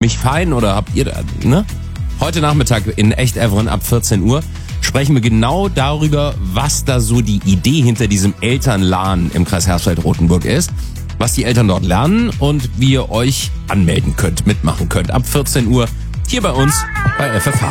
mich fein oder habt ihr, ne? Heute Nachmittag in Echt Evren ab 14 Uhr sprechen wir genau darüber, was da so die Idee hinter diesem Elternlan im Kreis Hersfeld-Rotenburg ist, was die Eltern dort lernen und wie ihr euch anmelden könnt, mitmachen könnt. Ab 14 Uhr hier bei uns bei FFH.